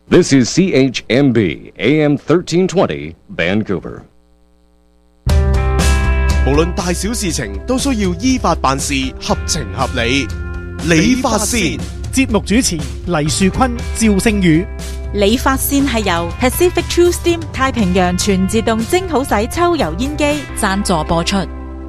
This is CHMB AM 1320 Vancouver。 無論大小事情都需要依法辦事，合情合理。理髮線節目主持黎樹坤、趙聖宇。 理髮線係由 Pacific True Steam 太平洋全自動蒸好洗抽油煙機贊助播出。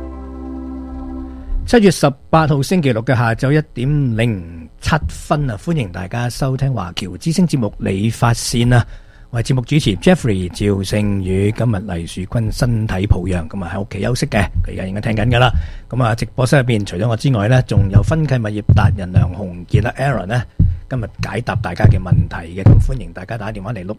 7月18號星期六嘅下晝1點07分啊！歡迎大家收聽華僑之聲節目理髮線啊！我係節目主持 Jeffrey 趙聖宇。今日黎樹坤身體抱恙，咁啊喺屋企休息嘅，佢而家應該聽緊噶啦。咁啊，直播室入邊除咗我之外呢，仲有分契物業達人梁鴻傑啦 Aaron 呢，今日解答大家嘅問題嘅，咁歡迎大家打電話嚟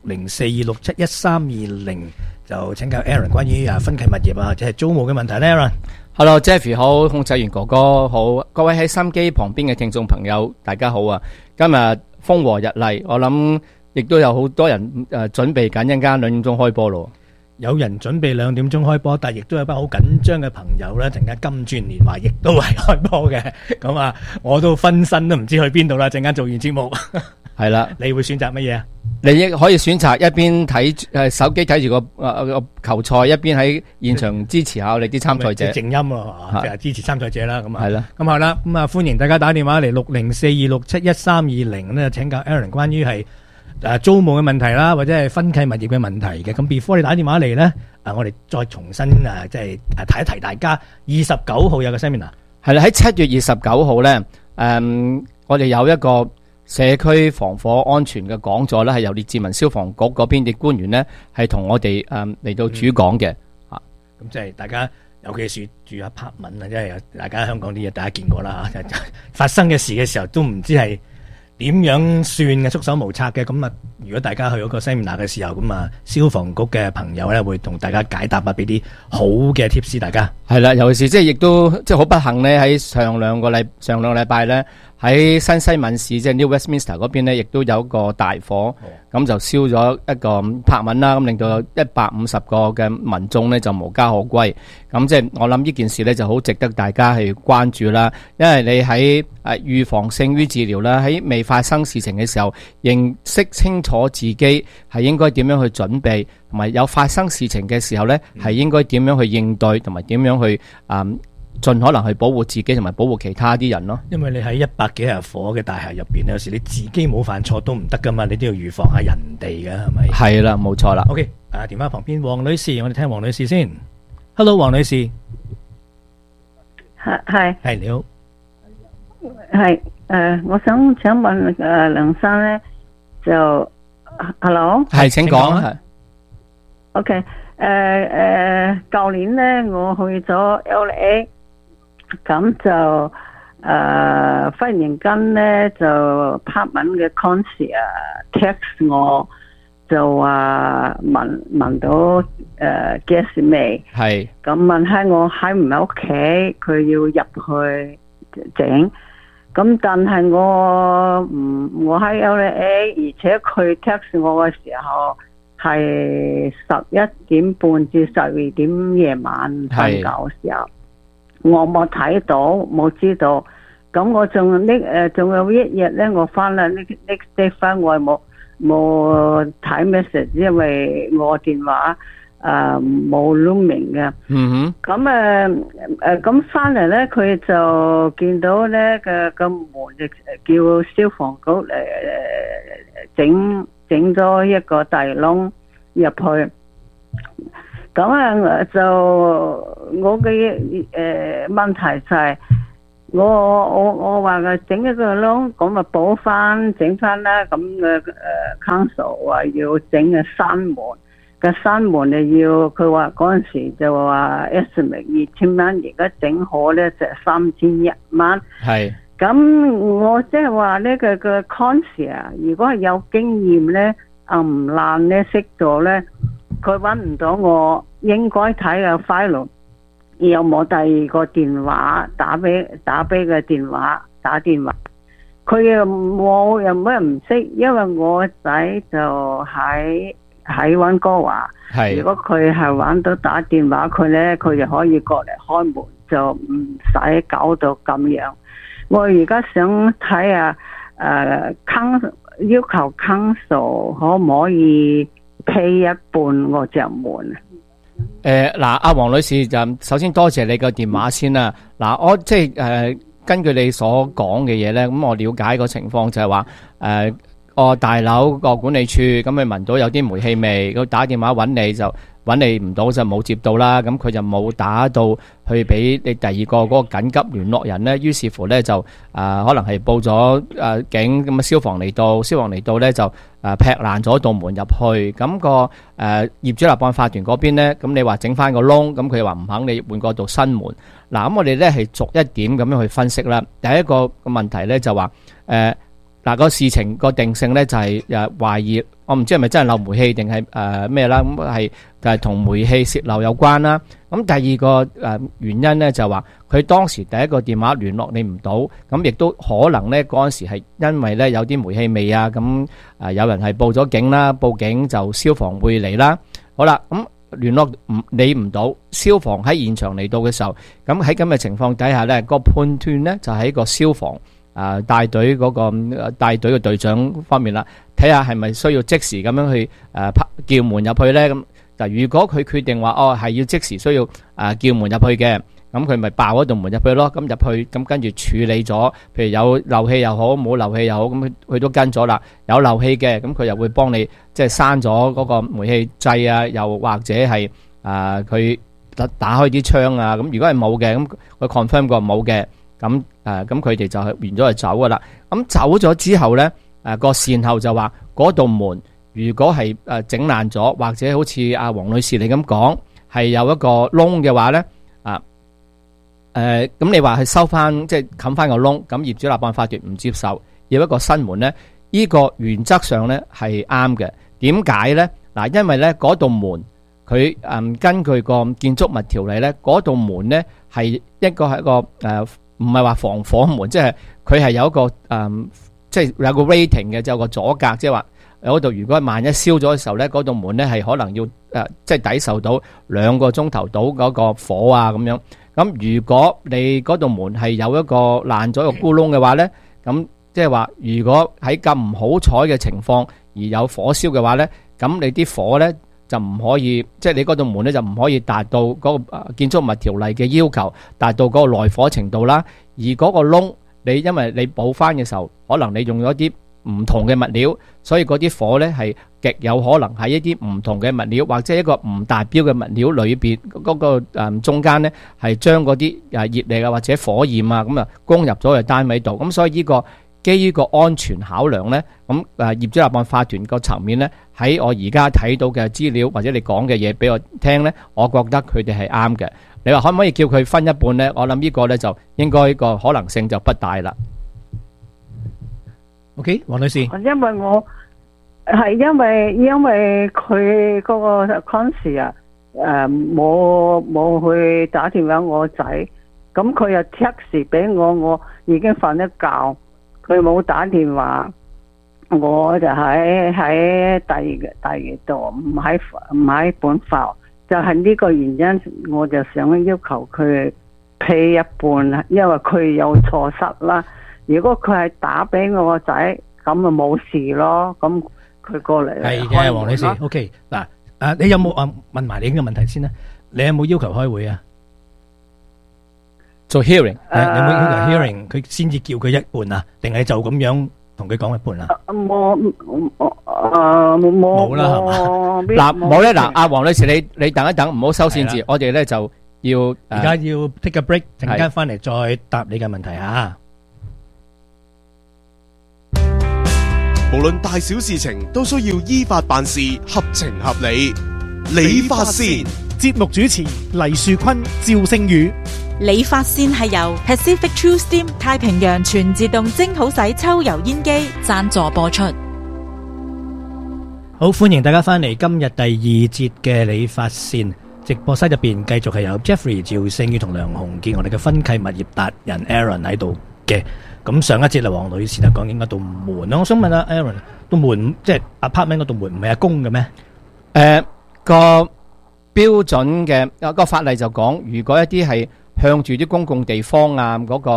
60426711320，就請教 Aaron 關於分契物業啊，或者係租務嘅問題呢 Aaron。Hello Jeffrey 好，控制員哥哥好，各位喺心機旁邊嘅聽眾朋友大家好啊！今日風和日麗，我諗亦都有好多人準備緊一陣間2點鐘開波咯。 有人準備2點鐘開波，但係亦都有班好緊張嘅朋友咧，陣間金鑽年華亦都係開波嘅。咁啊，我都分身都唔知去邊度啦。陣間做完節目， 係啦， 你會選擇乜嘢啊？ 你亦可以選擇一邊睇手機睇住個球賽，一邊喺現場支持下我哋啲參賽者。 靜音咯，即係支持參賽者啦。咁啊， 係啦。 咁好啦，咁啊歡迎大家打電話嚟60426711320咧，請教 Aaron 關於係租務嘅問題啦，或者係分契物業嘅問題嘅。咁 before 你打電話嚟咧，我哋再重新即係提一提大家，29號有個 seminar。係啦，喺7月29號咧，我哋有一個社區防火安全嘅講座咧，係由列治文消防局嗰邊嘅官員咧，係同我哋嚟到主講嘅。咁即係大家，尤其是住apartment啊，即係大家香港啲嘢大家見過啦。發生嘅事嘅時候都唔知係點樣算嘅，束手無策嘅。咁啊，如果大家去嗰個 seminar 嘅時候，咁啊，消防局嘅朋友咧會同大家解答啊，俾啲好嘅 tips 大家。 係啦，尤其是即係亦都即係好不幸咧，喺上兩個禮拜咧，喺新西敏市即係 New Westminster 嗰邊咧，亦都有一個大火，咁就燒咗一個柏文啦，咁令到150個嘅民眾咧就無家可歸。咁即係我諗呢件事咧就好值得大家去關注啦，因為你喺預防勝於治療啦，喺未發生事情嘅時候，認識清楚自己係應該點樣去準備，同埋有發生事情嘅時候咧係應該點樣去應對，同埋點樣去盡可能去保護自己同埋保護其他啲人咯。 因為你喺100幾日火嘅大廈入邊，有時你自己冇犯錯都唔得噶嘛，你都要預防下人哋噶，係咪？ 係啦，冇錯啦。 OK，電話旁邊黃女士，我哋聽黃女士先。Hello， 黃女士。係你好。 係我想請問梁生咧，就 Hello。 係，請講啊。 OK，舊年咧我去咗 LA。咁就忽然間咧就 apartment 嘅 concierge text 我，就話問到gas 未？係。咁問下我喺唔喺屋企，佢要入去整。咁但係我喺 LA， 而且佢 text 我嘅時候係11點半至12點夜晚瞓覺嘅時候。我冇睇到，冇知道。咁我仲有一日咧，我翻啦next day翻，我冇睇 message， 因為我電話冇 roaming 嘅。嗯哼。咁翻嚟咧，佢就見到咧個門就叫消防局整咗一個大窿入去。咁就我嘅問題就係我話佢整一個窿，咁啊補翻整翻啦。咁council 話要整嘅閂門，個閂門要佢話嗰陣時就話 estimate 2000蚊，而家整好咧就3100蚊。係。咁我即係話呢個 concierge 如果係有經驗咧，唔爛咧識咗咧。佢揾唔到我應該睇嘅 file， 有冇第二個電話打俾個電話打電話？佢又冇，又乜唔識，因為我仔就喺溫哥華。係。如果佢係揾到打電話佢咧，佢就可以過嚟開門，就唔使搞到咁樣。我而家想睇下要求 council 可唔可以 pay 一半我隻門啊？ 嗱，阿黃女士就首先多謝你個電話先啦。嗱，我即係根據你所講嘅嘢咧，咁我了解個情況就係話個大樓個管理處咁佢聞到有啲煤氣味，佢打電話揾你就揾你唔到就冇接到啦，咁佢就冇打到去俾你第二個嗰個緊急聯絡人咧，於是乎咧就可能係報咗警，咁啊消防嚟到咧就劈爛咗道門入去，咁個業主立案法團嗰邊咧，咁你話整翻個窿，咁佢話唔肯你換過道新門。嗱，咁我哋咧係逐一點咁樣去分析啦。第一個問題咧就話嗱，個事情個定性咧就係懷疑，我唔知係咪真係漏煤氣定係咩啦，咁係就係同煤氣泄漏有關啦。咁第二個原因咧就話佢當時第一個電話聯絡你唔到，咁亦都可能咧嗰陣時係因為咧有啲煤氣味啊，咁有人係報咗警啦，報警就消防會嚟啦。好啦，咁聯絡你唔到，消防喺現場嚟到嘅時候，咁喺咁嘅情況底下咧，個判斷咧就喺個消防帶隊嗰個帶隊嘅隊長方面啦，睇下係咪需要即時咁樣去叫門入去咧？咁就如果佢決定話係要即時需要叫門入去嘅，咁佢咪爆嗰道門入去咯。咁入去咁跟住處理咗，譬如有漏氣又好，冇漏氣又好，咁佢都跟咗啦。有漏氣嘅，咁佢又會幫你即係閂咗嗰個煤氣掣啊，又或者係佢打開啲窗啊。咁如果係冇嘅，咁佢 confirm 過冇嘅。咁佢哋就係完咗就走噶啦。咁走咗之後咧，個善後就話嗰道門如果係整爛咗，或者好似阿黃女士你咁講係有一個窿嘅話咧，咁你話係收翻即係冚翻個窿，咁業主立案法團唔接受，要一個新門咧，呢個原則上咧係啱嘅。點解咧？嗱，因為咧嗰道門佢根據個建築物條例咧，嗰道門咧係一個唔係話防火門，即係佢係有一個即係有個 rating 嘅，就有個阻隔，即係話嗰度如果萬一燒咗嘅時候咧，嗰道門咧係可能要即係抵受到2個鐘頭到嗰個火啊咁樣。咁如果你嗰道門係有一個爛咗個咕窿嘅話咧，咁即係話如果喺咁唔好彩嘅情況而有火燒嘅話咧，咁你啲火咧就唔可以，即係你嗰道門咧就唔可以達到嗰個建築物條例嘅要求，達到嗰個耐火程度啦。而嗰個窿，你因為你補翻嘅時候，可能你用咗啲唔同嘅物料，所以嗰啲火咧係極有可能喺一啲唔同嘅物料，或者一個唔達標嘅物料裏邊嗰個中間咧，係將嗰啲熱力啊或者火焰啊咁攻入咗去單位度。咁所以呢個基於個安全考量咧，咁業主立案法團個層面咧，喺我而家睇到嘅資料或者你講嘅嘢俾我聽咧，我覺得佢哋係啱嘅。你話可唔可以叫佢分一半咧？我諗呢個咧就應該個可能性就不大啦。 OK， 黃女士， 因為我係因為佢嗰個嗰陣時啊，冇去打電話我仔，咁佢又 text 俾我，我已經瞓咗覺，佢冇打電話，我就喺第二度，唔喺本埠，就係呢個原因，我就想要求佢 pay 一半，因為佢有錯失啦。如果佢係打俾我個仔，咁咪冇事咯。咁佢過嚟係嘅，黃女士。OK， 嗱，你有冇問埋你呢個問題先啦？你有冇要求開會啊？ 做 hearing， 你有冇要求 hearing？佢先至叫佢一半啊？定係就咁樣同佢講一半啊？冇啦，係嘛？ 嗱，冇咧，嗱，阿黃女士，你等一等，唔好收線字，我哋咧就要而家要 take a break，陣間翻嚟再答你嘅問題啊！ 無論大小事情都需要依法辦事，合情合理。理髮線節目主持黎樹坤、趙聖宇。 理髮線係由 Pacific True Steam 太平洋全自動蒸好洗抽油煙機贊助播出。 好，歡迎大家翻嚟今日第2節嘅理髮線直播室入邊，繼續係由 Jeffrey、趙聖宇同梁鴻傑，我哋嘅分契物業達人 Aaron 喺度嘅。咁上一節啦，黃女士就講緊嗰道門啦。我想問下 Aaron， 道門即係 apartment 嗰道門唔係阿公嘅咩？ 個標準嘅個法例就講，如果一啲係向住啲公共地方啊嗰個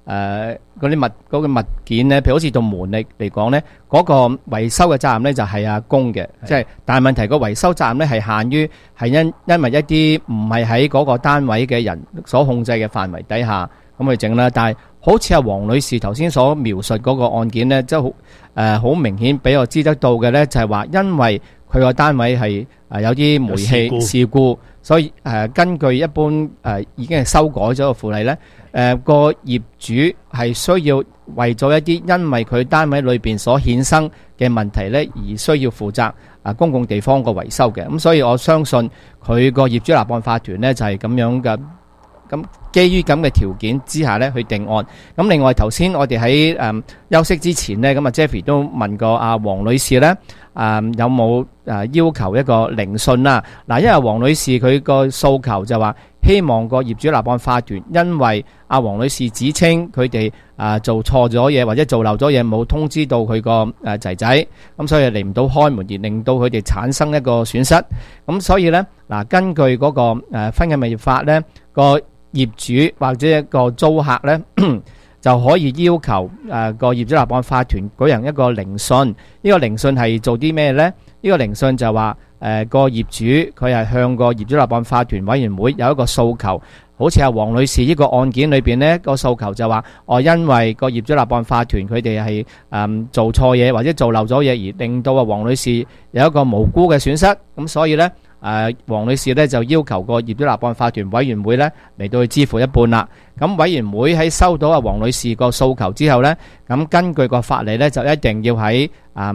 嗰啲物件咧，譬如好似道門嚟講咧，嗰個維修嘅責任咧就係阿公嘅，即係但係問題個維修責任咧係限於係因為一啲唔係喺嗰個單位嘅人所控制嘅範圍底下咁去整啦。但係好似阿黃女士頭先所描述嗰個案件咧，即係好明顯俾我知得到嘅咧，就係話因為佢個單位係有啲煤氣事故，所以根據一般已經係修改咗個附例咧，個業主係需要為咗一啲因為佢單位裏邊所衍生嘅問題咧，而需要負責公共地方個維修嘅。咁所以我相信佢個業主立案法團咧就係咁樣嘅。咁基於咁嘅條件之下咧，去定案。咁另外頭先我哋喺休息之前咧，咁啊 Jeffrey 都問過阿黃女士咧，有冇要求一個聆訊啦？嗱，因為黃女士佢個訴求就話希望個業主立案法團，因為阿黃女士指稱佢哋做錯咗嘢或者做漏咗嘢，冇通知到佢個仔仔，咁所以嚟唔到開門，而令到佢哋產生一個損失。咁所以咧，嗱，根據嗰個婚姻物業法咧，個業主或者一個租客咧就可以要求個業主立案法團舉行一個聆訊。呢個聆訊係做啲咩咧？呢個聆訊就話個業主佢係向個業主立案法團委員會有一個訴求，好似阿黃女士呢個案件裏邊咧，個訴求就話因為個業主立案法團佢哋係做錯嘢或者做漏咗嘢，而令到阿黃女士有一個無辜嘅損失，咁所以咧黃女士咧就要求個業主立案法團委員會咧嚟到去支付一半啦。咁委員會喺收到阿黃女士個訴求之後咧，咁根據個法例咧就一定要喺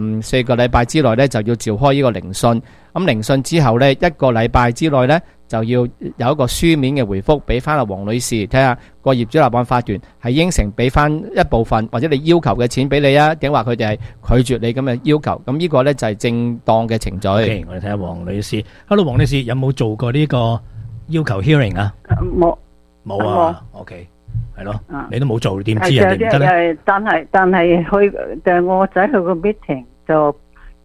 4個禮拜之內咧就要召開呢個聆訊。咁聆訊之後咧，1個禮拜之內咧就要有一個書面嘅回覆俾翻阿黃女士，睇下個業主立案法團係應承俾翻一部分或者你要求嘅錢俾你啊，定話佢哋係拒絕你咁嘅要求。咁呢個咧就係正當嘅程序。 Okay，我哋睇下黃女士。Hello， 黃女士有冇做過呢個要求 hearing 啊？冇啊。OK， 係咯，你都冇做，點知人哋唔得咧？ 但係去我仔去個 meeting 就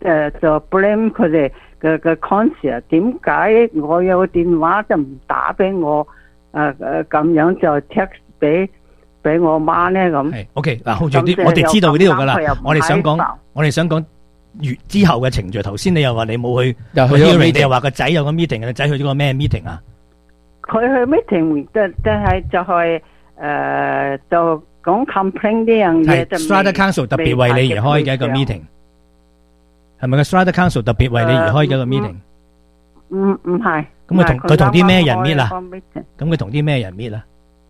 blame 佢哋嘅 concern， 點解我有個電話就唔打俾我？咁樣就 text 俾我媽咧咁。 係 OK 嗱，hold住啲，我哋知道呢度噶啦。我哋想講之後嘅程序。頭先你又話你冇去 hearing， 你又話個仔有個 meeting， 個仔去咗個咩 meeting 啊？ 佢去 meeting， 但係就講 complain 呢樣嘢。係 Strata Council 特別為你而開嘅一個 meeting， 係咪個 Strata Council 特別為你而開嘅一個 meeting？ 唔係。 咁佢同啲咩人 meet 啊？咁佢同啲咩人 meet 啊？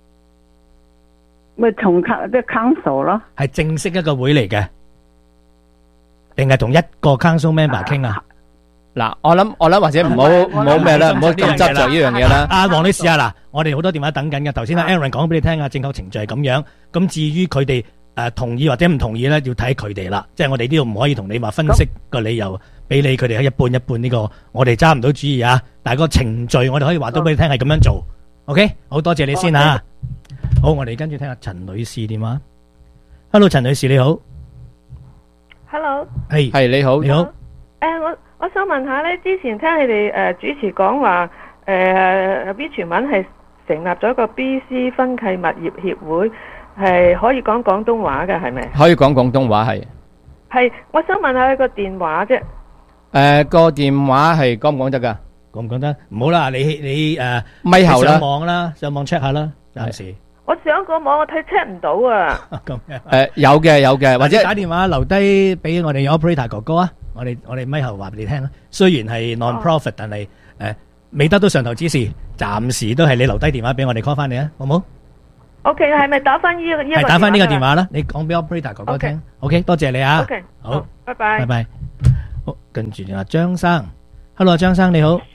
咪同啲 council 咯。 係正式一個會嚟嘅，定係同一個 council member 傾啊？ 嗱，我諗或者唔好咩啦，唔好咁執着呢樣嘢啦。 阿黃女士啊，嗱，我哋好多電話等緊嘅。頭先阿 Aaron 講俾你聽啊，正確程序係咁樣。咁至於佢哋同意或者唔同意咧，要睇佢哋啦。即係我哋呢度唔可以同你話分析個理由，俾你佢哋係一半一半呢個，我哋揸唔到主意啊。但係個程序我哋可以話到俾你聽係咁樣做。OK， 好多謝你先啊。好，我哋跟住聽下陳女士電話。Hello， 陳女士你好。 Hello， 係你好，你好。 我想問下咧，之前聽你哋主持講話，B 傳聞係成立咗一個 BC 分契物業協會，係可以講廣東話嘅，係咪？ 可以講廣東話係。 係，我想問下個電話啫。 個電話係講唔講得㗎？ 講唔講得？唔好啦，你咪後啦， 上網啦，上網 check 下啦，暫時。 我上個網我睇 check 唔到啊。 咁樣。 有嘅，或者打電話留低俾我哋 operator 哥哥啊。我哋咪後話俾你聽啦。雖然係 non-profit，但係未得到上頭指示，暫時都係你留低電話俾我哋 call 翻你啊，好唔好 ？OK， 係咪打翻呢個？ 係打翻呢個電話啦。你講俾 operator 哥哥聽。OK， 多謝你啊。 OK， 好， 拜拜。 拜拜。好，跟住阿張生 ，Hello， 張生你好。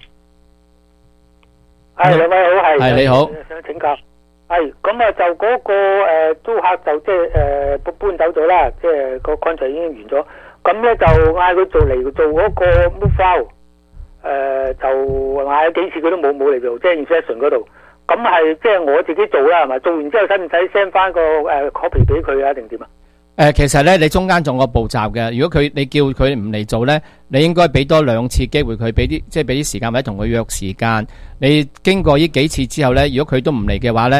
係兩位好， 係你好。 想請教，係咁啊，就嗰個租客就即係搬走咗啦，即係個 contract 已經完咗。咁咧就嗌佢做嗰個 move out， 就嗌幾次佢都冇嚟做，即係 inspection 嗰度。咁係即係我自己做啦，係咪？做完之後使唔使 send 翻個copy 俾佢啊？定點啊？ 其實咧，你中間仲有個步驟嘅。如果你叫佢唔嚟做咧，你應該俾多2次機會佢，俾啲時間或者同佢約時間。你經過呢幾次之後咧，如果佢都唔嚟嘅話咧，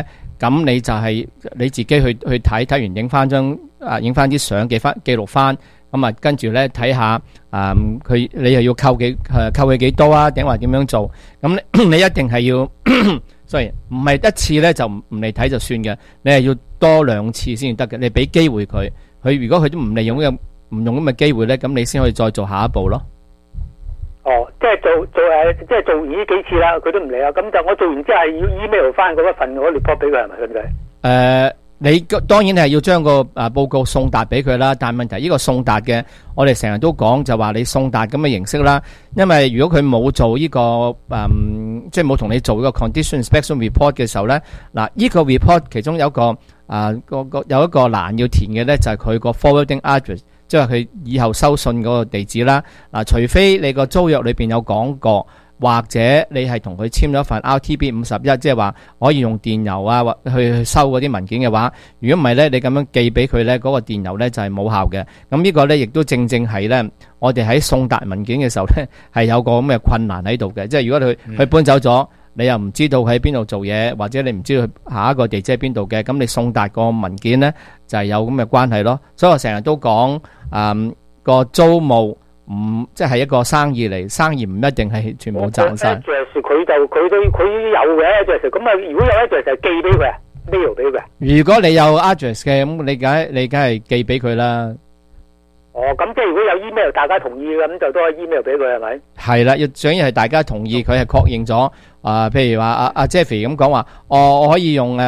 咁你就係你自己去睇，睇完影翻啲相，記錄翻，咁啊跟住咧睇下你又要扣佢幾多啊？定話點樣做？咁你一定係要，sorry， 唔係一次咧就唔嚟睇就算嘅，你係要多2次先得嘅。你俾機會佢如果佢都唔利用唔用咁嘅機會咧，咁你先可以再做下一步咯。 哦，即係即係做完呢幾次啦，佢都唔嚟啊！咁就我做完之後係要 email 翻嗰一份嗰 report 俾佢係咪咁解？ 你當然係要將個報告送達俾佢啦，但係問題呢個送達嘅，我哋成日都講就話你送達咁嘅形式啦，因為如果佢冇做呢個即係冇同你做呢個 condition inspection report 嘅時候咧，嗱呢個 report 其中有一個有一個欄要填嘅咧，就係佢個 forwarding address，即係佢以後收信嗰個地址啦。嗱，除非你個租約裏邊有講過，或者你係同佢簽咗一份 RTB 51，即係話可以用電郵啊或去收嗰啲文件嘅話，如果唔係咧，你咁樣寄俾佢咧，嗰個電郵咧就係冇效嘅。咁呢個咧亦都正係咧，我哋喺送達文件嘅時候咧係有個咁嘅困難喺度嘅。即係如果佢搬走咗，你又唔知道喺邊度做嘢，或者你唔知道佢下一個地址喺邊度嘅，咁你送達個文件咧就係有咁嘅關係咯。所以我成日都講個租務即係一個生意嚟，生意唔一定係全部賺晒。 佢都有嘅 address， 咁啊如果有 address 就寄俾佢啊 ，mail 俾佢。如果你有 address 嘅，咁你梗係寄俾佢啦。 哦，咁即係如果有 email 大家同意嘅，咁就都可以 email 俾佢係咪？ 係啦，主要係大家同意，佢係確認咗。譬如話阿 Jeffrey 咁講話，我可以用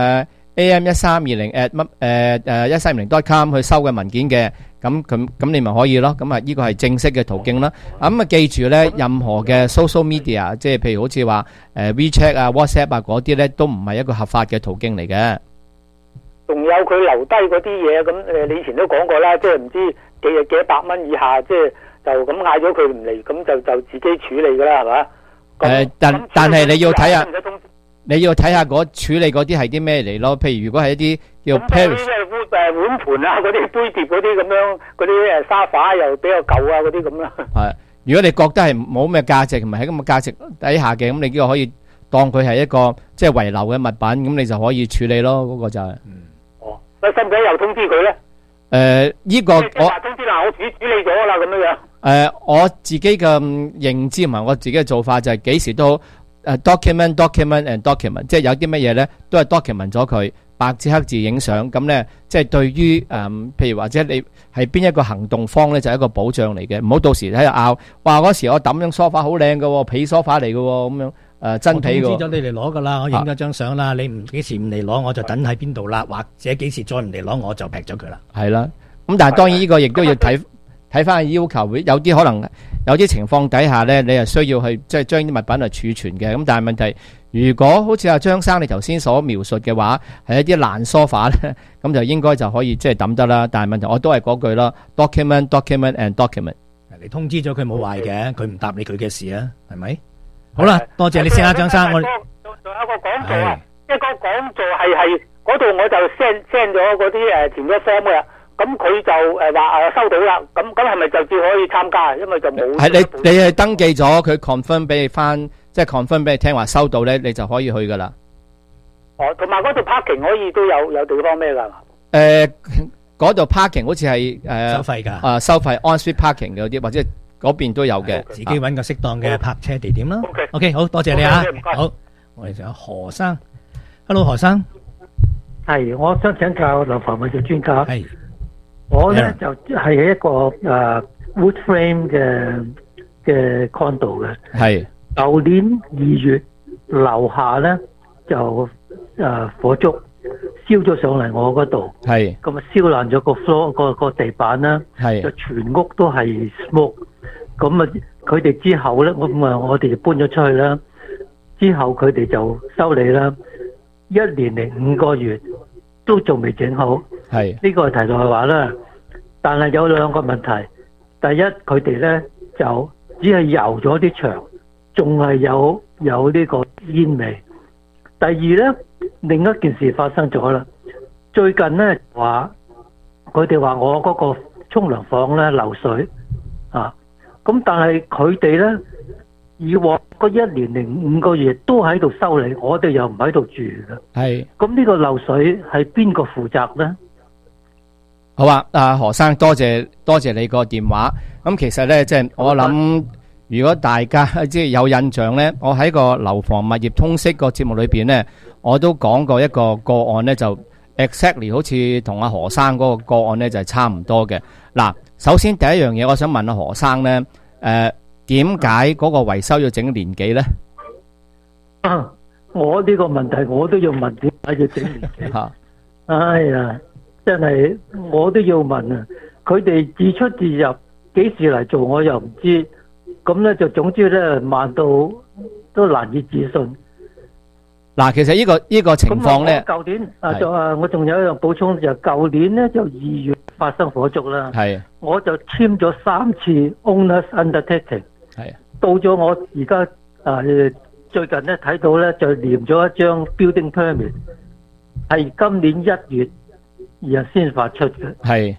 am1320@1320.com 去收嘅文件嘅。咁你咪可以咯，咁啊呢個係正式嘅途徑啦。咁啊記住咧，任何嘅 social media， 即係譬如好似話WeChat 啊、WhatsApp 啊嗰啲咧，都唔係一個合法嘅途徑嚟嘅。 仲有佢留低嗰啲嘢，咁你以前都講過啦，即係唔知幾多百蚊以下，即係就咁嗌咗佢唔嚟，咁就自己處理噶啦，係嘛？ 但係你要睇下。你要睇下嗰處理嗰啲係啲咩嚟咯？譬如如果係一啲叫 Paris 碗盤啊，嗰啲杯碟嗰啲咁樣，嗰啲沙發又比較舊啊，嗰啲咁啦。係， 如果你覺得係冇咩價值，唔係喺咁嘅價值底下嘅，咁你呢個可以當佢係一個即係遺留嘅物品，咁你就可以處理咯。嗰個就係。 哦，使唔使又通知佢咧？ 呢個我通知嗱，我處理咗啦，咁樣樣。 我自己嘅認知同埋我自己嘅做法就係幾時都好。document and document， 即係有啲乜嘢咧，都係 document 咗佢，白紙黑字影相，咁咧即係對於譬如或者你係邊一個行動方咧，就係一個保障嚟嘅，唔好到時喺度拗，哇嗰時我抌張梳化好靚嘅，皮梳化嚟嘅咁樣，真皮嘅。我通知咗你嚟攞噶啦，我影咗張相啦，你唔幾時唔嚟攞，我就等喺邊度啦，或者幾時再唔嚟攞，我就劈咗佢啦。係啦，咁但係當然呢個亦都要睇翻要求，有啲可能有啲情況底下咧，你係需要去即係將啲物品嚟儲存嘅。咁但係問題，如果好似阿張生你頭先所描述嘅話，係一啲爛梳化咧，咁就應該就可以即係抌得啦。但係問題我都係嗰句啦 ，document and document。你通知咗佢冇壞嘅，佢唔答你佢嘅事啊，係咪？好啦，多謝你先啊，張生。我仲有個講座啊，一個講座係嗰度我就 send 咗嗰啲填咗 form 嘅。咁佢就話收到啦，咁係咪就只可以參加？因為就冇係你係登記咗，佢 confirm 俾你翻，即係 confirm 俾你聽話收到咧，你就可以去噶啦。哦，同埋嗰度 parking 可以都有地方咩噶？嗰度 parking 好似係收費噶，收費 on street parking 嗰啲，或者嗰邊都有嘅，自己揾個適當嘅泊車地點啦。OK，好多謝你啊，好，我哋仲有何生 ，Hello 何生， 係，我想請教樓房物業專家。係。我咧就係一個wood frame 嘅 condo 嘅，係舊年2月樓下咧就火燭燒咗上嚟我嗰度，係咁啊燒爛咗個 floor 個地板啦，係就全屋都係 smoke，咁啊佢哋之後咧我哋就搬咗出去啦，之後佢哋就修理啦，1年零5個月。都仲未整好，係呢個係題外話啦。但係有兩個問題，第一佢哋咧就只係油咗啲牆，仲係有呢個煙味。第二咧，另一件事發生咗啦。最近咧佢哋話我嗰個沖涼房咧漏水啊，咁但係佢哋咧以往嗰嗰1年零5個月都喺度修理，我哋又唔喺度住嘅。 係。 咁呢個漏水係邊個負責咧？ 好啊，何生，多謝你個電話。咁其實咧，即係我諗，如果大家即係有印象咧，我喺個樓房物業通識個節目裏邊咧，我都講過一個個案咧，就 exactly 好似同阿何生嗰個個案咧就係差唔多嘅。嗱，首先第一樣嘢，我想問阿何生咧，點解嗰個維修要整年幾咧？ 我呢個問題我都要問，點解要整年幾？ 嚇！ 哎呀，真係我都要問啊！佢哋自出自入，幾時嚟做我又唔知。咁咧就總之咧慢到都難以置信。 嗱，其實呢個情況咧， 舊年我仲有一樣補充，就舊年咧就2月發生火燭啦。係，我就簽咗3次 owners undertaking。係，到咗我而家最近咧睇到咧就連咗一張 building permit， 係今年1月然後先發出嘅。係。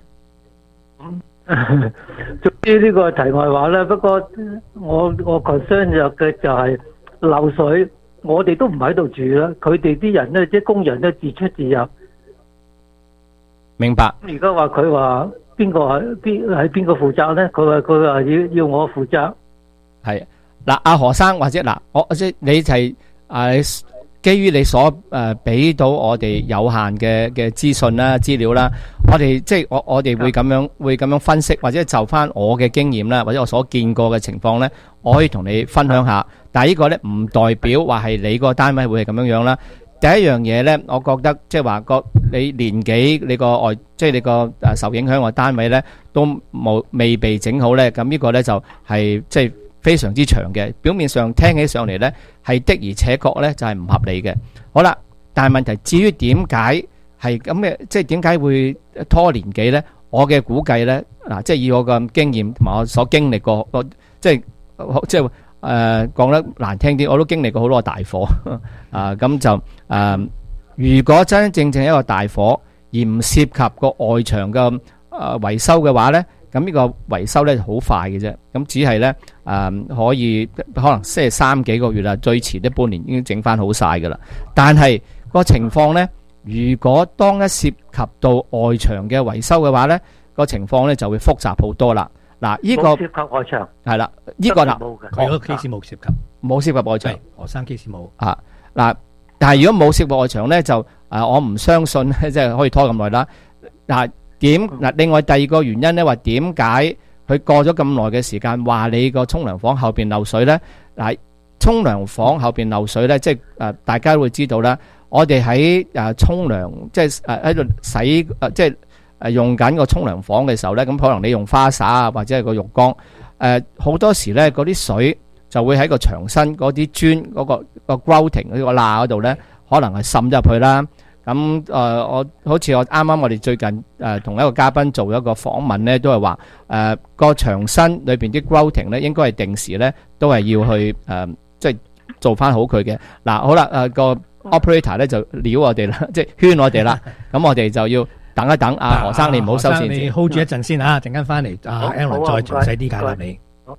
總之呢個題外話咧，不過我 concern 就係漏水，我哋都唔喺度住啦，佢哋啲人咧，即係工人咧自出自入。 明白。 而家話佢話邊個負責咧？佢話要我負責。 係嗱，阿何生或者嗱，我即係你就係基於你所俾到我哋有限嘅資訊啦、資料啦，我哋即係我哋會咁樣分析，或者就翻我嘅經驗啦，或者我所見過嘅情況咧，我可以同你分享下。但係呢個咧唔代表話係你個單位會係咁樣樣啦。第一樣嘢咧，我覺得即係話你年紀你個即係你個受影響嘅單位咧都未被整好咧，咁呢個咧就係即係非常之長嘅，表面上聽起上嚟咧係的而且確咧就係唔合理嘅。好啦，但係問題至於點解係咁嘅，即係點解會拖年幾咧？我嘅估計咧，嗱，即係以我嘅經驗同埋我所經歷過，即係講得難聽啲，我都經歷過好多大火咁就如果真真正正一個大火而唔涉及個外牆嘅維修嘅話咧，咁呢個維修咧就好快嘅啫，咁只係咧可以可能即係3幾個月啦，最遲都半年已經整翻好晒噶啦。但係個情況咧，如果當一涉及到外牆嘅維修嘅話咧，個情況咧就會複雜好多啦。嗱，呢個冇涉及外牆係啦，呢個啦， 佢嗰個 case 冇涉及， 冇涉及外牆， 何生 case 冇啊。嗱，但係如果冇涉及外牆咧，就我唔相信即係可以拖咁耐啦。嗱，另外第二個原因咧，話點解佢過咗咁耐嘅時間，話你個沖涼房後邊漏水咧？嗱，沖涼房後邊漏水咧，即係大家都會知道啦。我哋喺沖涼，即係喺度洗，即係用緊個沖涼房嘅時候咧，咁可能你用花灑啊，或者係個浴缸，好多時咧嗰啲水就會喺個牆身嗰啲磚嗰個 grouting 嗰個罅嗰度咧，可能係滲咗入去啦。咁我好似我啱我哋最近同一個嘉賓做一個訪問咧，都係話個牆身裏邊啲 grouting 咧，應該係定時咧都係要去即係做翻好佢嘅。嗱，好啦，個 operator 咧就撩我哋啦，即係圈我哋啦。咁我哋就要等一等。何生你唔好收線， 你 hold 住一陣先啊，陣間翻嚟Alan 再詳細啲解答你。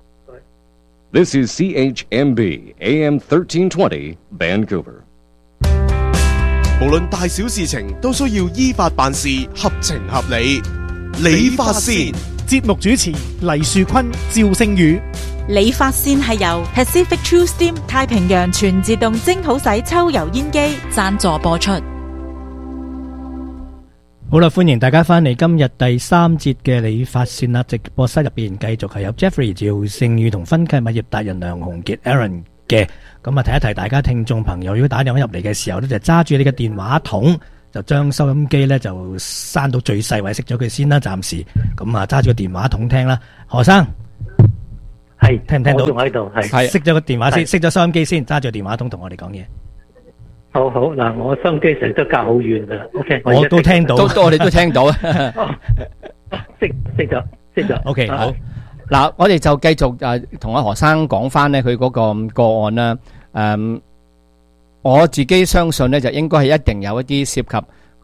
This is CHMB AM 1320 Vancouver。 無論大小事情都需要依法辦事，合情合理。理髮線節目主持黎樹坤、趙星宇。 理髮線係由 Pacific True Steam 太平洋全自動蒸好洗抽油煙機贊助播出。 好啦，歡迎大家翻嚟今日第3節嘅理髮線啦！直播室入邊繼續係有 Jeffrey 趙星宇同分契物業達人梁鴻傑 Aaron 嘅。咁啊，提一提大家聽眾朋友，如果打電話入嚟嘅時候咧，就揸住你嘅電話筒，就將收音機咧就閂到最細，或者熄咗佢先啦，暫時。咁啊，揸住個電話筒聽啦。何生係聽唔聽到？ 我仲喺度，係熄咗個電話先，熄咗收音機先，揸住電話筒同我哋講嘢。 好好嗱，我收音機成日都隔好遠噶啦。OK， 我都聽到， 我哋都聽到。 熄咗。 OK， 好。嗱，我哋就繼續同阿何生講翻咧，佢嗰個個案啦。我自己相信咧，就應該係一定有一啲涉及嗰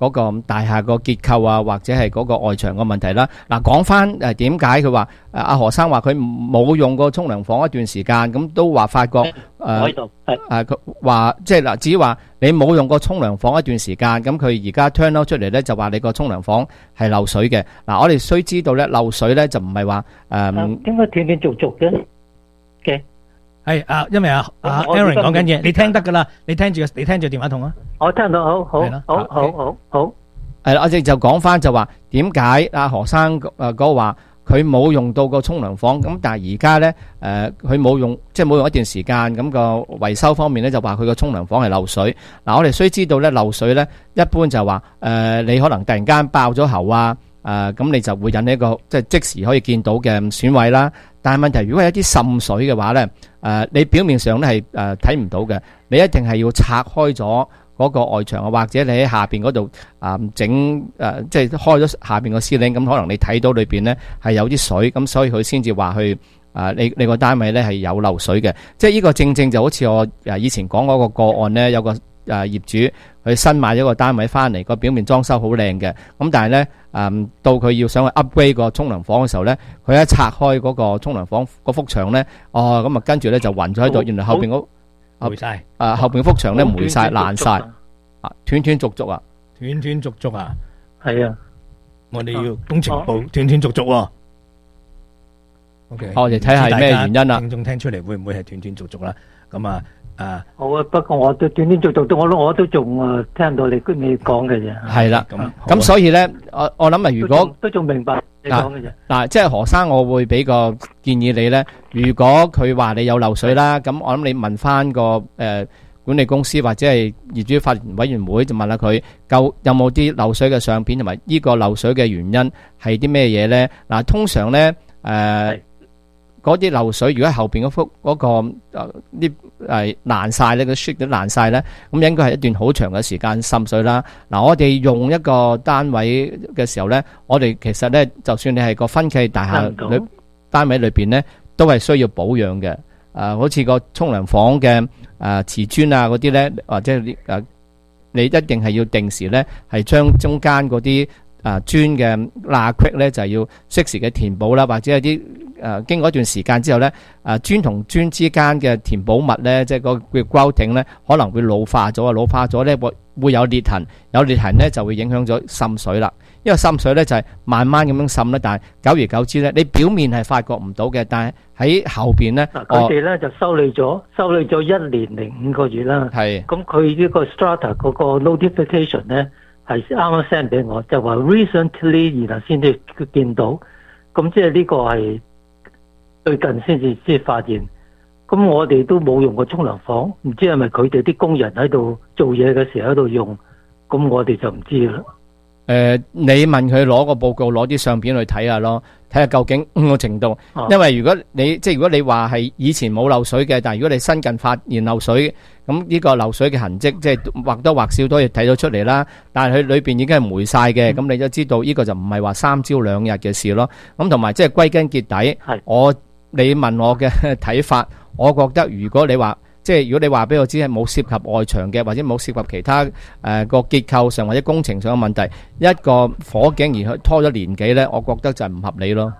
嗰個大廈個結構啊，或者係嗰個外牆個問題啦。嗱，講翻點解佢話阿何生話佢冇用過沖涼房一段時間，咁都話發覺佢話即係嗱，至於話你冇用過沖涼房一段時間，咁佢而家 turn out 出嚟咧就話你個沖涼房係漏水嘅。嗱，我哋須知道咧漏水咧就唔係話點解斷斷續續嘅？ 係因為Aaron 講緊嘢，你聽得噶啦，你聽住電話筒啊。 我聽到，好。 係啦，我哋就講翻就話點解阿何生嗰個話佢冇用到個沖涼房，咁但係而家咧佢冇用，即係冇用一段時間，咁個維修方面咧就話佢個沖涼房係漏水。嗱，我哋須知道咧漏水咧一般就話你可能突然間爆咗喉啊，咁你就會引起一個即時可以見到嘅損毀啦。但係問題如果係一啲滲水嘅話咧，你表面上咧係睇唔到嘅，你一定係要拆開咗嗰個外牆啊，或者你喺下邊嗰度整即係開咗下邊個絲領，咁可能你睇到裏邊咧係有啲水，咁所以佢先至話去你個單位咧係有漏水嘅。即係呢個正正就好似我以前講嗰個個案咧，有個業主佢新買咗個單位翻嚟，個表面裝修好靚嘅，咁但係咧到佢要想去 upgrade 個沖涼房嘅時候咧，佢一拆開嗰個沖涼房嗰幅牆咧，咁跟住咧就暈咗喺度，原來後邊嗰霉晒， 後邊幅牆咧霉晒爛晒，斷斷續續啊， 係啊，我哋要工程部斷斷續續喎。OK， 我哋睇下咩原因啦。 聽眾聽出嚟會唔會係斷斷續續啦？咁好啊，不過我都斷斷續續，我都仲聽到你講嘅啫。 係啦，咁所以咧，我諗啊，如果都仲明白你講嘅啫。 嗱，即係何生，我會俾個建議你咧。如果佢話你有漏水啦，咁我諗你問翻個管理公司或者係業主法團委員會，就問下佢有冇啲漏水嘅相片，同埋呢個漏水嘅原因係啲咩嘢咧？嗱，通常咧嗰啲漏水，如果後邊嗰幅嗰個啲爛晒咧，個 sheet 都爛晒咧，咁應該係一段好長嘅時間滲水啦。嗱，我哋用一個單位嘅時候咧，我哋其實咧，就算你係個分契大廈單位裏邊咧，都係需要保養嘅。好似個沖涼房嘅瓷磚啊嗰啲咧，或者你一定係要定時咧，係將中間嗰啲磚嘅罅隙咧，就係要適時嘅填補啦，或者係啲經過一段時間之後咧，磚同磚之間嘅填補物咧，即係個叫 grouting 咧，可能會老化咗咧會有裂痕，有裂痕咧就會影響咗滲水啦。因為滲水咧就係慢慢咁樣滲咧，但係久而久之咧，你表面係發覺唔到嘅，但係喺後邊咧， 佢哋咧就修理咗1年零5個月啦。係，咁佢呢個 strata 嗰個 notification 咧係啱啱 send 俾我，就話 recently 然後先至見到，咁即係呢個係最近先發現。咁我哋都冇用過沖涼房，唔知係咪佢哋啲工人喺度做嘢嘅時候喺度用，咁我哋就唔知啦。 你問佢攞個報告，攞啲相片去睇下咯，睇下究竟個程度。因為如果你話係以前冇漏水嘅，但係如果你新近發現漏水，咁呢個漏水嘅痕跡，即係或多或少都可以睇到出嚟啦。但係佢裏邊已經係霉晒嘅，咁你都知道呢個就唔係話3朝2日嘅事咯。咁同埋即係歸根結底，你問我嘅睇法，我覺得如果你話俾我知係冇涉及外牆嘅，或者冇涉及其他個結構上或者工程上嘅問題，一個火警而去拖咗年幾咧，我覺得就係唔合理咯。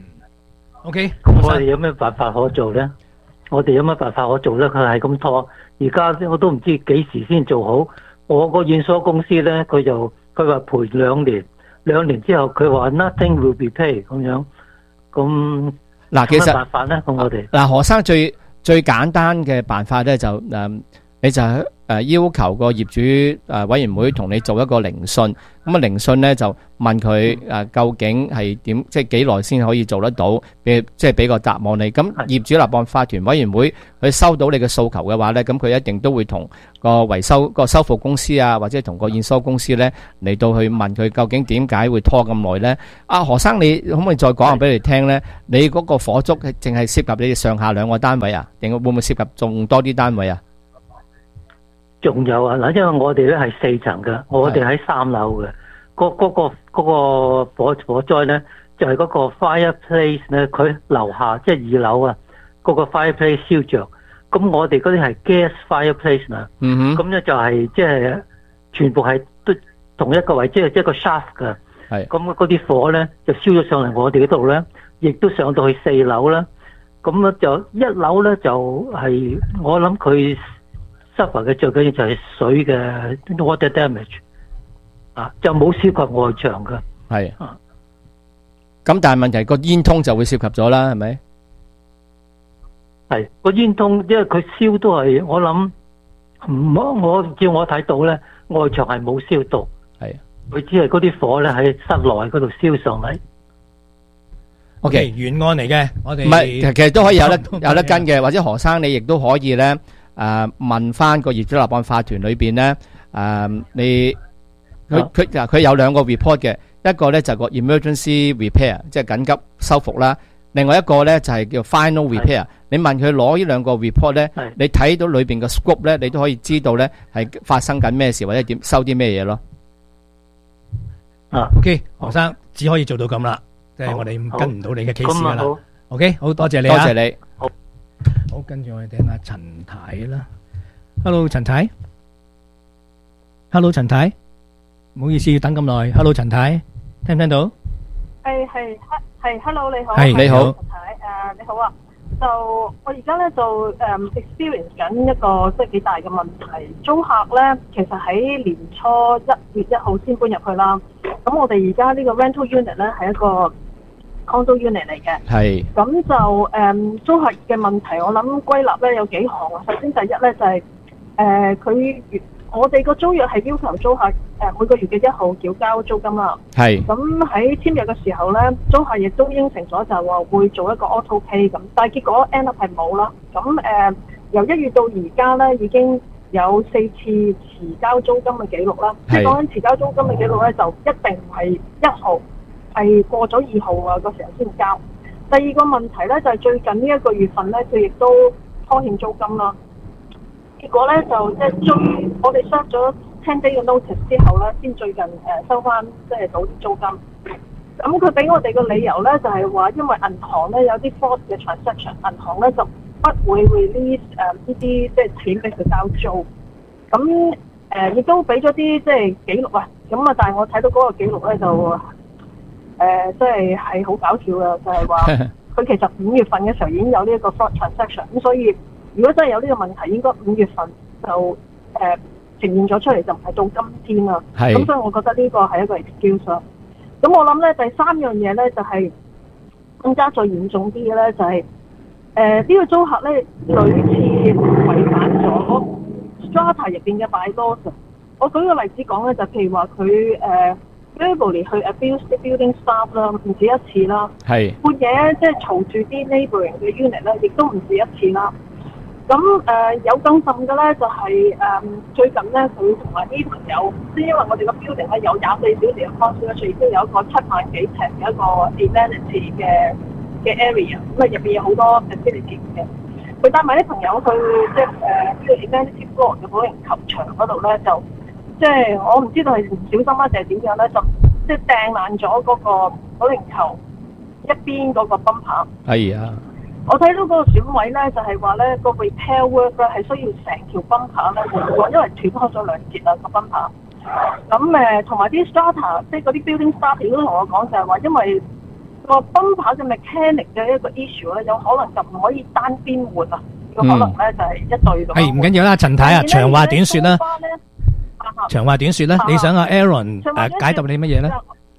OK， 咁我哋有咩辦法可做咧？佢係咁拖，而家我都唔知幾時先做好。我個驗收公司咧，佢話賠2年，2年之後佢話 nothing will be paid 咁樣。咁嗱，其實有咩辦法咧？咁我哋嗱，何生最簡單嘅辦法咧，就你就要求個業主委員會同你做一個聆訊。咁聆訊咧就問佢究竟係點，即係幾耐先可以做得到，即係俾個答案你。咁業主立案法團委員會佢收到你嘅訴求嘅話咧，咁佢一定都會同個維修個修復公司啊，或者同個驗收公司咧嚟到去問佢究竟點解會拖咁耐咧？何生，你可唔可以再講下俾你聽咧？你嗰個火燭淨係涉及你哋上下兩個單位啊，定會唔會涉及仲多啲單位啊？ 仲有啊，嗱，因為我哋咧係4層嘅，我哋喺3樓嘅，嗰個火災咧就係嗰個 fireplace 咧，佢樓下即係2樓啊，嗰個 fireplace 燒着，咁我哋嗰啲係 gas fireplace 啊，咁咧就係即係全部係同一個位，即係一個 shaft 㗎。 係。 咁嗰啲火咧就燒咗上嚟我哋嗰度咧，亦都上到去4樓啦。咁咧就1樓咧就係、我諗佢 suffer 嘅最緊要就係水嘅 water damage 啊，就冇涉及外牆㗎。 係。咁但係問題個煙通就會涉及咗啦，係咪？ 係個煙通，因為佢燒都係我諗我照我睇到咧，外牆係冇燒到。 係。佢只係嗰啲火咧喺室內嗰度燒上嚟。 OK，原案嚟嘅，我哋唔係，其實都可以有得跟嘅，或者何生你亦都可以咧，問翻個業主立案法團裏邊咧，佢有兩個 report 嘅，一個咧就個 emergency repair， 即係緊急修復啦，另外一個咧就係叫 final repair。你問佢攞呢兩個 report 咧，你睇到裏邊嘅 scope 咧，你都可以知道咧係發生緊咩事或者點收啲咩嘢咯。 OK， 何生只可以做到咁啦。即係我哋跟唔到你嘅 case 噶啦。OK， 好多謝你啊！ 多謝你。 好，跟住我哋聽下陳太啦。Hello， 陳太。Hello， 陳太。唔好意思，要等咁耐。Hello， 陳太，聽唔聽到？ 係 ，Hello， 你好。 係你好。 陳太，你好啊。就我而家咧就experience 緊一個即係幾大嘅問題。租客咧其實喺年初1月1號先搬入去啦。咁我哋而家呢個 rental unit 咧係一個 condo unit 嚟嘅。係。咁就租客嘅問題，我諗歸納咧有幾項啊。首先第一咧就係我哋個租約係要求租客每個月嘅1號繳交租金啦。係。咁喺簽約嘅時候咧，租客亦都應承咗就話會做一個 auto pay 咁，但係結果 end up 係冇啦。咁由1月到而家咧已經有4次遲交租金嘅記錄啦。即係講緊遲交租金嘅記錄咧，就一定唔係1號，係過咗2號啊個時候先交。第二個問題咧就係最近呢一個月份咧，佢亦都拖欠租金啦。結果咧就即係我哋 serve 咗10 day 嘅 notice 之後咧，先最近收翻即係到啲租金。咁佢俾我哋個理由咧就係話，因為銀行咧有啲 fraud 嘅 transaction， 銀行咧就不會 release 呢啲即係錢俾佢交租。咁亦都俾咗啲即係記錄啊。咁啊，但係我睇到嗰個記錄咧就即係好搞笑嘅，就係話佢其實5月份嘅時候已經有呢一個 fraud transaction。咁所以如果真係有呢個問題，應該5月份就呈現咗出嚟，就唔係到今天啦。咁所以我覺得呢個係一個 excuse 啦。咁我諗咧第三樣嘢咧就係更加再嚴重啲嘅咧，就係呢個租客咧屢次違反咗 strata 入邊嘅 bylaws。我舉個例子講咧，就譬如話佢verbally 去 abuse 啲 building staff 啦，唔止一次啦。係半夜即係嘈住啲 neighbouring 嘅 unit 咧，亦都唔止一次啦。咁有更甚嘅咧，就係最近咧，佢同埋啲朋友，即係因為我哋個 building 咧有24小時嘅 concierge，亦都有一個7萬幾尺嘅一個 amenity 嘅 area， 咁啊入邊有好多 facility 嘅。佢帶埋啲朋友去即係呢個 amenity floor 嘅保齡球場嗰度咧，就即係我唔知道係唔小心啊定係點樣咧，就即係掟爛咗嗰個保齡球一邊嗰個泵牌。係啊。我睇到嗰個損毀咧，就係話咧個 repair work 咧係需要成條泵牌咧換過，因為斷開咗2節啦個泵牌。咁同埋啲 strata， 即係嗰啲 building staff 亦都同我講就係話，因為個泵牌嘅 mechanic 嘅一個 issue 咧，有可能就唔可以單邊換啊，有可能咧就係一對咁。 係唔緊要啦，陳太啊，長話短説啦。長話短説啦，你想阿 Aaron 解答你乜嘢咧？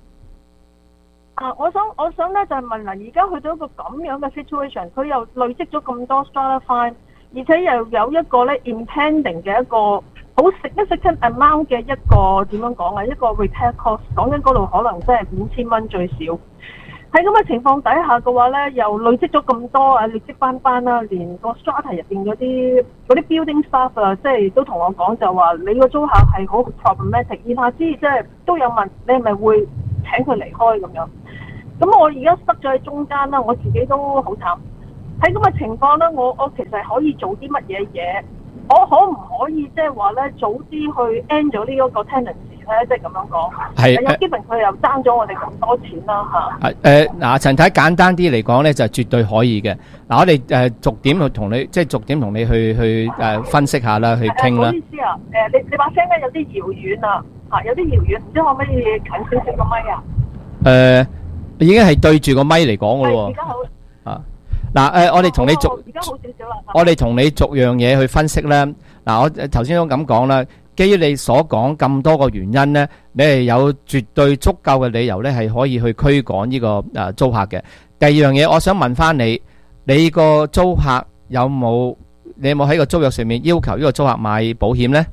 我想咧就係問嗱，而家去到一個咁樣嘅 situation， 佢又累積咗咁多 strata fine， 而且又有一個咧 impending 嘅一個好 significant amount 嘅一個點樣講啊，一個 repair cost， 講緊嗰度可能真係5000蚊最少。喺咁嘅情況底下嘅話咧，又累積咗咁多啊，累積翻啦，連個 strata 入邊嗰啲building staff 啊，即係都同我講就話你個租客係好 problematic， 言下之意即係都有問你係咪會請佢離開咁樣。咁我而家塞咗喺中間啦，我自己都好慘。喺咁嘅情況咧，我其實可以做啲乜嘢嘢？我可唔可以即係話咧早啲去 end 咗呢一個 tenancy 咧？即係咁樣講。係。有基本佢又爭咗我哋咁多錢啦嚇。 嗱，陳太簡單啲嚟講咧，就絕對可以嘅。嗱，我哋逐點去同你，即係逐點同你去分析下啦，去傾啦。 唔好意思啊，你把聲咧有啲遙遠啊。 有啲遙遠，唔知可唔可以近少少個咪啊？ 已經係對住個咪嚟講噶咯。 而家好啊，嗱，我哋同你逐， 而家好少少啦。 我哋同你逐樣嘢去分析咧。嗱，我頭先都咁講啦。基於你所講咁多個原因咧，你係有絕對足夠嘅理由咧，係可以去驅趕呢個租客嘅。第二樣嘢，我想問翻你，你個租客你有冇喺個租約上面要求呢個租客買保險咧？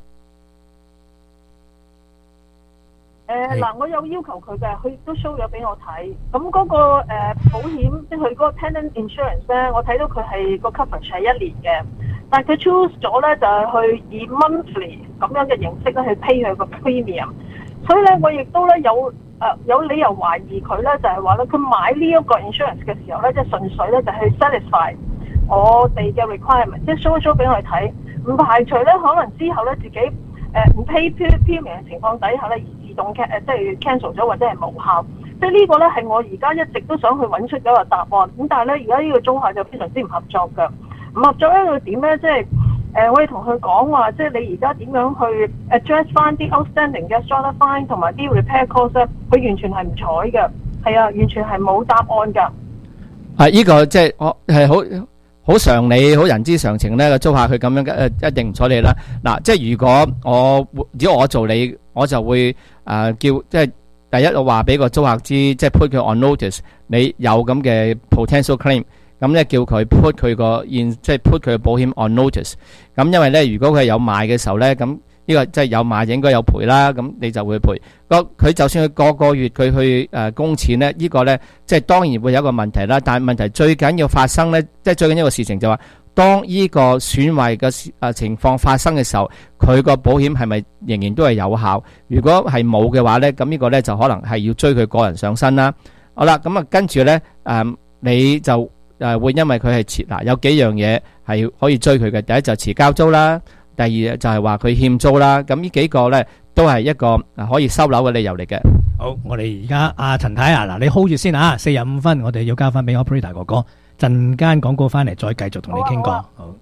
嗱，我有要求佢嘅，佢都 show 咗俾我睇。咁嗰個保險，即係佢嗰個 tenant insurance 咧，我睇到佢係個 coverage 係1年嘅，但係佢 choose 咗咧就係去以 monthly 咁樣嘅形式咧去 pay 佢個 premium。所以咧，我亦都咧有理由懷疑佢咧，就係話咧，佢買呢一個 insurance 嘅時候咧，即係純粹咧就去 satisfy 我哋嘅 requirement， 即係 show 俾我哋睇，唔排除咧可能之後咧自己唔 pay premium 嘅情況底下咧，自動即係 cancel 咗或者係無效。即係呢個咧係我而家一直都想去揾出一個答案。咁但係咧，而家呢個租客就非常之唔合作嘅。唔合作咧，佢點咧？即係我哋同佢講話，即係你而家點樣去 address 翻啲 outstanding 嘅 short fine 同埋啲 repair cost 咧？佢完全係唔睬嘅，係啊，完全係冇答案㗎。 呢個即係我係好常理、好人之常情咧。個租客佢咁樣一定唔睬你啦。嗱，即係如果我做你，我就會叫即係第一我話俾個租客知，即係 put 佢 on notice， 你有咁嘅 potential claim。咁咧叫佢 put 佢個即係 put 佢嘅保險 on notice。咁因為咧，如果佢係有賣嘅時候咧，咁呢個即係有賣應該有賠啦。咁你就會賠。佢就算佢個月佢去供錢咧，呢個咧即係當然會有一個問題啦。但係問題最緊要發生咧，即係最緊要一個事情就話，當呢個損壞嘅情況發生嘅時候，佢個保險係咪仍然都係有效？如果係冇嘅話咧，咁呢個咧就可能係要追佢個人上身啦。好啦，咁啊跟住咧你就會因為佢係遲有幾樣嘢係可以追佢嘅。第一就遲交租啦，第二就係話佢欠租啦。咁呢幾個咧都係一個可以收樓嘅理由嚟嘅。 好，我哋而家阿陳太啊，嗱你 hold 住先啊，45分，我哋要交翻俾 operator 哥哥，陣間廣告翻嚟再繼續同你傾過。好，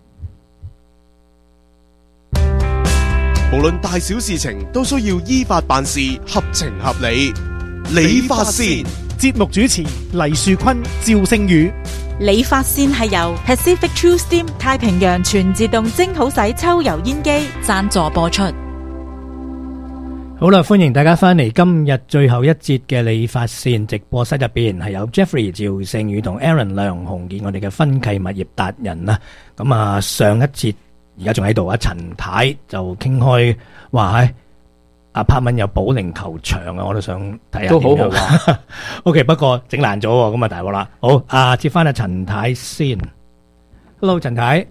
無論大小事情都需要依法辦事，合情合理。理髮線節目主持黎樹坤、趙星宇。 理髮線係由 Pacific True Steam 太平洋全自動蒸好洗抽油煙機贊助播出。 好啦，歡迎大家翻嚟今日最後一節嘅理髮線直播室入邊，係有 Jeffrey 趙勝宇同 Aaron 梁鴻傑，我哋嘅分契物業達人啦。咁啊，上一節而家仲喺度啊，陳太就傾開話喺阿柏文有保齡球場啊，我都想睇下。都好好啊。OK， 不過整爛咗喎，咁啊大鑊啦。好，接翻阿陳太先。Hello， 陳太。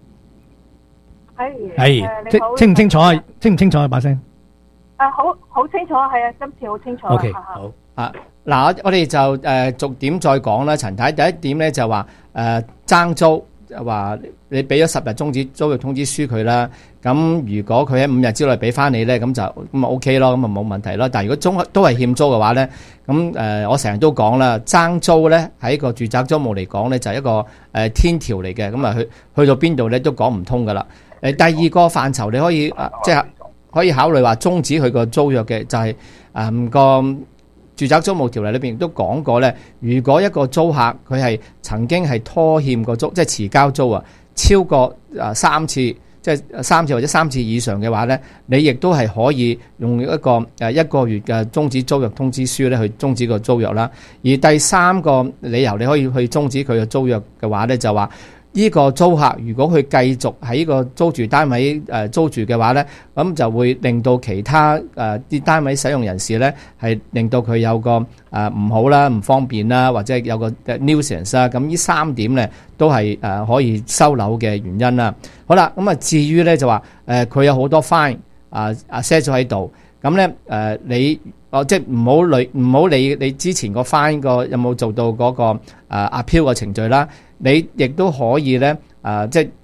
係。清唔清楚啊？清唔清楚啊？把聲。 好清楚，係啊，今次好清楚。 OK， 好嗱，我哋就逐點再講啦。陳太第一點咧就話爭租，話你俾咗10日終止租約通知書佢啦。咁如果佢喺5日之內俾翻你咧，咁就OK 咯，咁啊冇問題咯。但係如果都係欠租嘅話咧，咁我成日都講啦，爭租咧喺個住宅租務嚟講咧就係一個天條嚟嘅，咁啊去到邊度咧都講唔通噶啦。第二個範疇你可以即係可以考慮話終止佢個租約嘅，就係個住宅租務條例裏邊都講過咧，如果一個租客佢係曾經係拖欠個租，即係遲交租啊，超過3次，即係3次或者3次以上嘅話咧，你亦都係可以用一個1個月嘅終止租約通知書咧去終止個租約啦。而第三個理由你可以去終止佢嘅租約嘅話咧，就話呢個租客如果佢繼續喺呢個租住單位租住嘅話咧，咁就會令到其他啲單位使用人士咧係令到佢有個唔好啦、唔方便啦，或者有個 nuisance 啦。咁呢3點咧都係可以收樓嘅原因啦。好啦，咁至於咧就話佢有好多 fine set 咗喺度，咁咧你即係唔好理你之前個 fine 有冇做到嗰個appeal 嘅程序啦。你亦都可以咧，即係